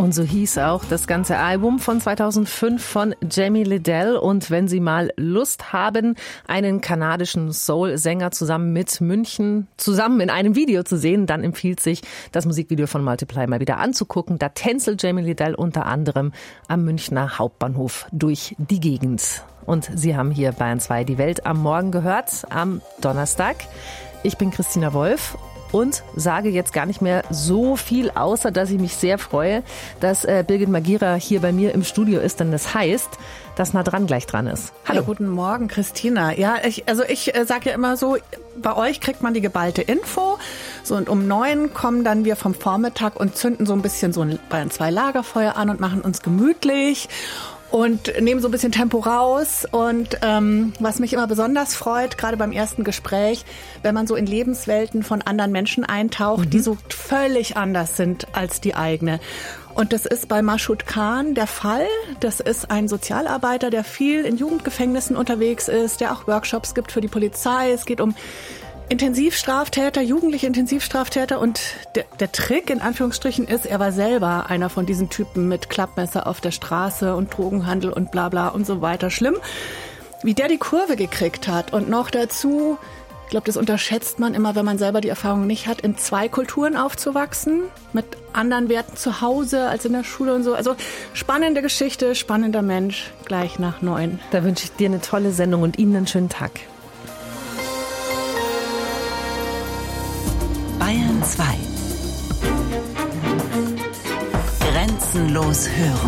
Und so hieß auch das ganze Album von 2005 von Jamie Lidell. Und wenn Sie mal Lust haben, einen kanadischen Soul-Sänger zusammen mit München zusammen in einem Video zu sehen, dann empfiehlt sich, das Musikvideo von Multiply mal wieder anzugucken. Da tänzelt Jamie Lidell unter anderem am Münchner Hauptbahnhof durch die Gegend. Und Sie haben hier Bayern 2 die Welt am Morgen gehört, am Donnerstag. Ich bin Christina Wolf. Und sage jetzt gar nicht mehr so viel, außer dass ich mich sehr freue, dass Birgit Magira hier bei mir im Studio ist. Denn das heißt, dass Nah dran gleich dran ist. Hallo. Ja, guten Morgen, Christina. Ja, ich sage ja immer so, bei euch kriegt man die geballte Info. So, und um 9 kommen dann wir vom Vormittag und zünden so ein bisschen so ein Bayern 2 Lagerfeuer an und machen uns gemütlich. Und nehmen so ein bisschen Tempo raus. Und was mich immer besonders freut, gerade beim ersten Gespräch, wenn man so in Lebenswelten von anderen Menschen eintaucht, die so völlig anders sind als die eigene. Und das ist bei Mashoud Khan der Fall. Das ist ein Sozialarbeiter, der viel in Jugendgefängnissen unterwegs ist, der auch Workshops gibt für die Polizei. Es geht um Intensivstraftäter, jugendliche Intensivstraftäter, und der Trick in Anführungsstrichen ist, er war selber einer von diesen Typen mit Klappmesser auf der Straße und Drogenhandel und bla bla und so weiter. Schlimm, wie der die Kurve gekriegt hat. Und noch dazu, ich glaube, das unterschätzt man immer, wenn man selber die Erfahrung nicht hat, in 2 Kulturen aufzuwachsen, mit anderen Werten zu Hause als in der Schule und so. Also spannende Geschichte, spannender Mensch, gleich nach 9. Da wünsche ich dir eine tolle Sendung und Ihnen einen schönen Tag. Bayern 2. Grenzenlos hören.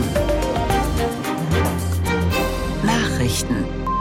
Nachrichten.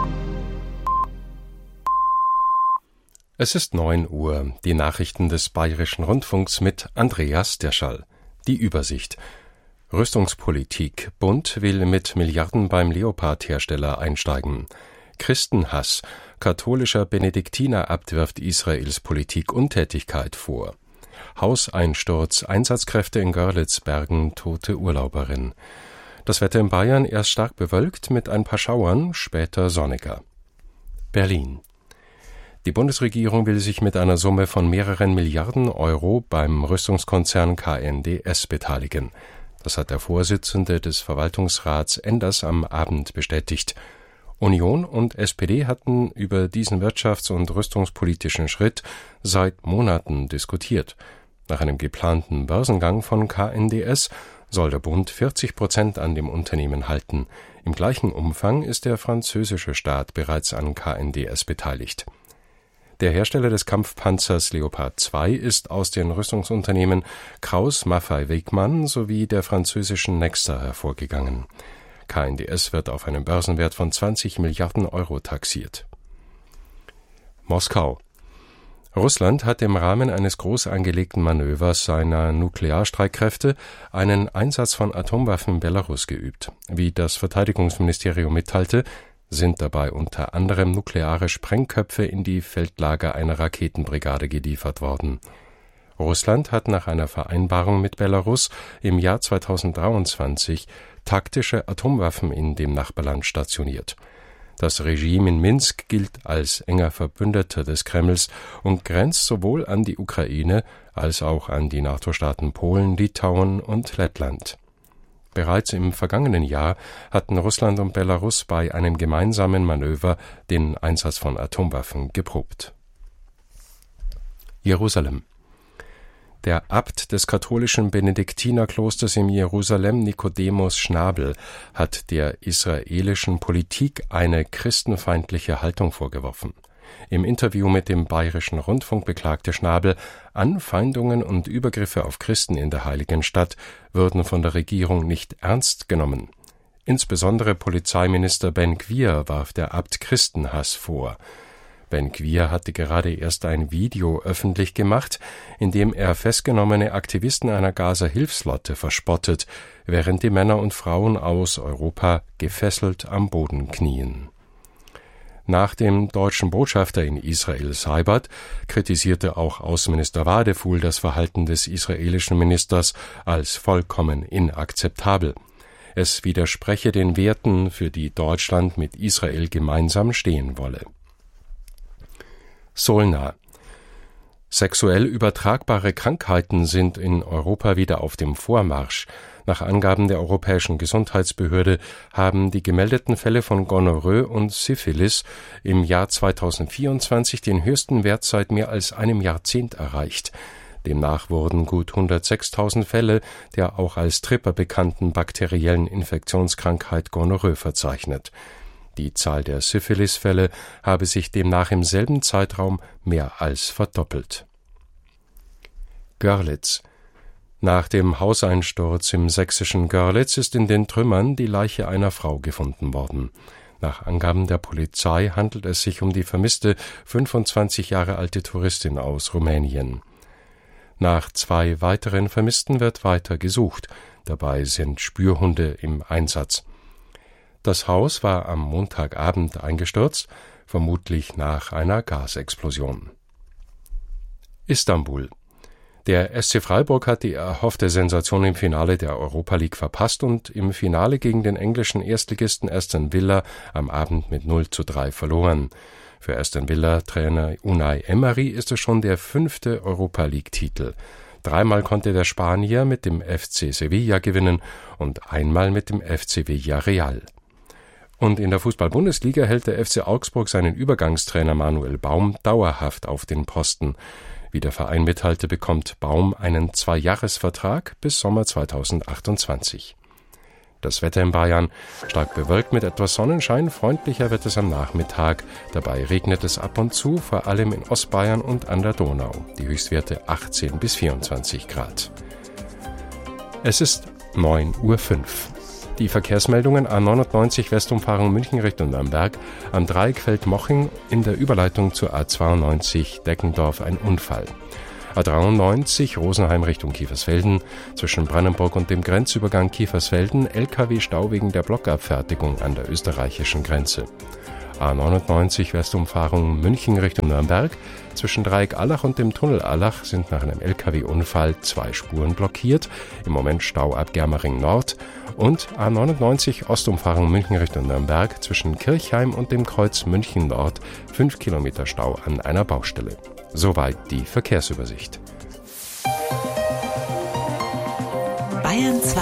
Es ist 9 Uhr. Die Nachrichten des Bayerischen Rundfunks mit Andreas Derschall. Die Übersicht. Rüstungspolitik. Bund will mit Milliarden beim Leopard-Hersteller einsteigen. Christenhass. Katholischer Benediktinerabt wirft Israels Politik Untätigkeit vor. Hauseinsturz, Einsatzkräfte in Görlitz bergen tote Urlauberin. Das Wetter in Bayern erst stark bewölkt mit ein paar Schauern, später sonniger. Berlin. Die Bundesregierung will sich mit einer Summe von mehreren Milliarden Euro beim Rüstungskonzern KNDS beteiligen. Das hat der Vorsitzende des Verwaltungsrats Enders am Abend bestätigt. Union und SPD hatten über diesen wirtschafts- und rüstungspolitischen Schritt seit Monaten diskutiert. Nach einem geplanten Börsengang von KNDS soll der Bund 40% an dem Unternehmen halten. Im gleichen Umfang ist der französische Staat bereits an KNDS beteiligt. Der Hersteller des Kampfpanzers Leopard 2 ist aus den Rüstungsunternehmen Krauss Maffei Wegmann sowie der französischen Nexter hervorgegangen. KNDS wird auf einen Börsenwert von 20 Milliarden Euro taxiert. Moskau. Russland hat im Rahmen eines groß angelegten Manövers seiner Nuklearstreitkräfte einen Einsatz von Atomwaffen in Belarus geübt. Wie das Verteidigungsministerium mitteilte, sind dabei unter anderem nukleare Sprengköpfe in die Feldlager einer Raketenbrigade geliefert worden. Russland hat nach einer Vereinbarung mit Belarus im Jahr 2023 taktische Atomwaffen in dem Nachbarland stationiert. Das Regime in Minsk gilt als enger Verbündeter des Kremls und grenzt sowohl an die Ukraine als auch an die NATO-Staaten Polen, Litauen und Lettland. Bereits im vergangenen Jahr hatten Russland und Belarus bei einem gemeinsamen Manöver den Einsatz von Atomwaffen geprobt. Jerusalem. Der Abt des katholischen Benediktinerklosters in Jerusalem, Nicodemus Schnabel, hat der israelischen Politik eine christenfeindliche Haltung vorgeworfen. Im Interview mit dem Bayerischen Rundfunk beklagte Schnabel, Anfeindungen und Übergriffe auf Christen in der Heiligen Stadt würden von der Regierung nicht ernst genommen. Insbesondere Polizeiminister Ben-Gvir warf der Abt Christenhass vor. Ben-Gvir hatte gerade erst ein Video öffentlich gemacht, in dem er festgenommene Aktivisten einer Gaza-Hilfslotte verspottet, während die Männer und Frauen aus Europa gefesselt am Boden knien. Nach dem deutschen Botschafter in Israel Seibert kritisierte auch Außenminister Wadefuhl das Verhalten des israelischen Ministers als vollkommen inakzeptabel. Es widerspreche den Werten, für die Deutschland mit Israel gemeinsam stehen wolle. Solna. Sexuell übertragbare Krankheiten sind in Europa wieder auf dem Vormarsch. Nach Angaben der Europäischen Gesundheitsbehörde haben die gemeldeten Fälle von Gonorrhoe und Syphilis im Jahr 2024 den höchsten Wert seit mehr als einem Jahrzehnt erreicht. Demnach wurden gut 106.000 Fälle der auch als Tripper bekannten bakteriellen Infektionskrankheit Gonorrhoe verzeichnet. Die Zahl der Syphilis-Fälle habe sich demnach im selben Zeitraum mehr als verdoppelt. Görlitz. Nach dem Hauseinsturz im sächsischen Görlitz ist in den Trümmern die Leiche einer Frau gefunden worden. Nach Angaben der Polizei handelt es sich um die vermisste 25 Jahre alte Touristin aus Rumänien. Nach 2 weiteren Vermissten wird weiter gesucht. Dabei sind Spürhunde im Einsatz. Das Haus war am Montagabend eingestürzt, vermutlich nach einer Gasexplosion. Istanbul. Der SC Freiburg hat die erhoffte Sensation im Finale der Europa League verpasst und im Finale gegen den englischen Erstligisten Aston Villa am Abend mit 0:3 verloren. Für Aston Villa-Trainer Unai Emery ist es schon der 5. Europa League-Titel. 3-mal konnte der Spanier mit dem FC Sevilla gewinnen und einmal mit dem FC Villarreal. Und in der Fußball-Bundesliga hält der FC Augsburg seinen Übergangstrainer Manuel Baum dauerhaft auf den Posten. Wie der Verein mitteilte, bekommt Baum einen 2-Jahres-Vertrag bis Sommer 2028. Das Wetter in Bayern: stark bewölkt mit etwas Sonnenschein, freundlicher wird es am Nachmittag. Dabei regnet es ab und zu, vor allem in Ostbayern und an der Donau. Die Höchstwerte 18 bis 24 Grad. Es ist 9:05 Uhr. Die Verkehrsmeldungen: A99 Westumfahrung München Richtung Nürnberg, am Dreieck Feldmoching in der Überleitung zur A92 Deckendorf ein Unfall. A93 Rosenheim Richtung Kiefersfelden, zwischen Brandenburg und dem Grenzübergang Kiefersfelden LKW-Stau wegen der Blockabfertigung an der österreichischen Grenze. A99 Westumfahrung München Richtung Nürnberg, zwischen Dreieck Allach und dem Tunnel Allach sind nach einem LKW-Unfall 2 Spuren blockiert, im Moment Stau ab Germering Nord, und A99 Ostumfahrung München Richtung Nürnberg, zwischen Kirchheim und dem Kreuz München Nord 5 Kilometer Stau an einer Baustelle. Soweit die Verkehrsübersicht. Bayern 2.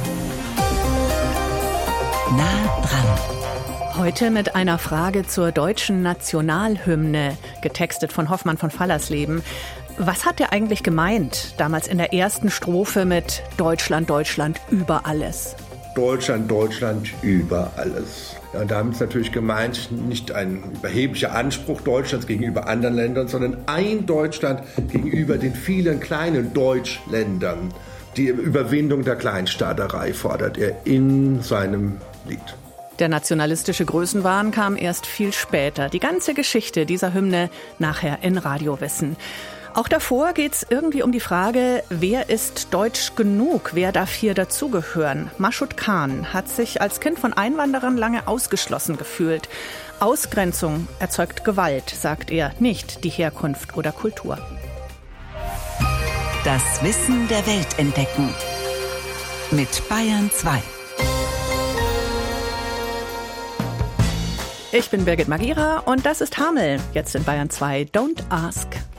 Nah dran. Heute mit einer Frage zur deutschen Nationalhymne, getextet von Hoffmann von Fallersleben. Was hat er eigentlich gemeint, damals in der ersten Strophe mit Deutschland, Deutschland über alles? Deutschland, Deutschland über alles. Ja, und damit ist natürlich gemeint, nicht ein überheblicher Anspruch Deutschlands gegenüber anderen Ländern, sondern ein Deutschland gegenüber den vielen kleinen Deutschländern. Die Überwindung der Kleinstaaterei fordert er in seinem Lied. Der nationalistische Größenwahn kam erst viel später. Die ganze Geschichte dieser Hymne nachher in Radiowissen. Auch davor geht es irgendwie um die Frage, wer ist deutsch genug, wer darf hier dazugehören? Maschud Khan hat sich als Kind von Einwanderern lange ausgeschlossen gefühlt. Ausgrenzung erzeugt Gewalt, sagt er, nicht die Herkunft oder Kultur. Das Wissen der Welt entdecken. Mit Bayern 2. Ich bin Birgit Magira und das ist Hamel. Jetzt in Bayern 2. Don't ask,